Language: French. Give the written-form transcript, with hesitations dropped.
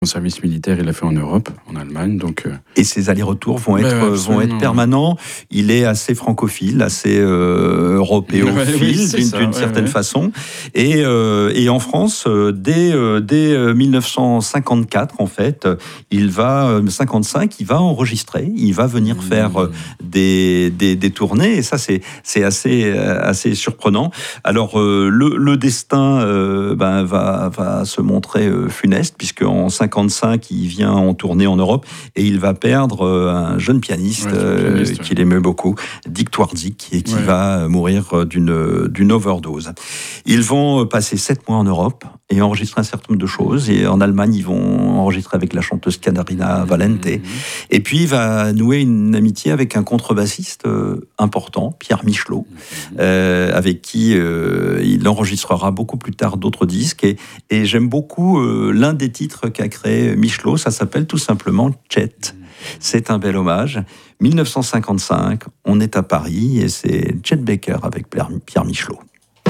Son service militaire, il l'a fait en Europe, en Allemagne. Donc, Et ces allers-retours vont être permanents. Il est assez francophile, assez européophile d'une certaine façon. Et en France, dès 1954, en fait, il va enregistrer, il va venir faire des tournées. Et ça, c'est assez surprenant. Alors, le destin va se montrer funeste, puisque en 55, il vient en tournée en Europe et il va perdre un jeune pianiste qu'il aimait beaucoup, Dick Twardzik, et qui va mourir d'une overdose. Ils vont passer 7 mois en Europe et enregistrer un certain nombre de choses. Et en Allemagne, ils vont enregistrer avec la chanteuse Catarina Valente. Et puis, il va nouer une amitié avec un contrebassiste important, Pierre Michelot, avec qui il enregistrera beaucoup plus tard d'autres disques. Et j'aime beaucoup l'un des titres qu'a créé Michelot, ça s'appelle tout simplement Chet. C'est un bel hommage. 1955, on est à Paris et c'est Chet Baker avec Pierre Michelot.